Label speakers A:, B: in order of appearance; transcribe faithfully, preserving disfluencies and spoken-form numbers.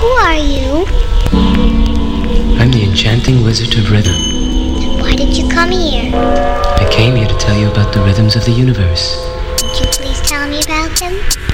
A: Who are you?
B: I'm the enchanting wizard of rhythm.
A: Why did you come here?
B: I came here to tell you about the rhythms of the universe.
A: Would you please tell me about them?